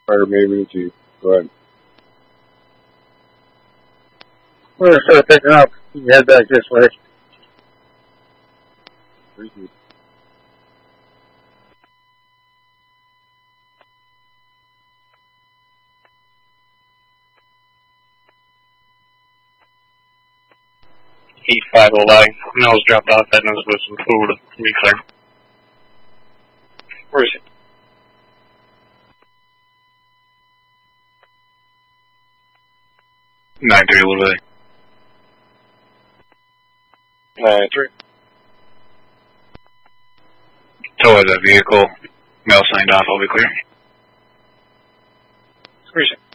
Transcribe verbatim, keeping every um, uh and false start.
Fire maybe to go ahead. We're going to start picking up. You can head back this way. Thank you. E five oh lag. Mills dropped off at us with some food. Be clear. Where is he? Nine three, a little bit. Nine three. Tow the vehicle. Mail signed off. I'll be clear. Where is he?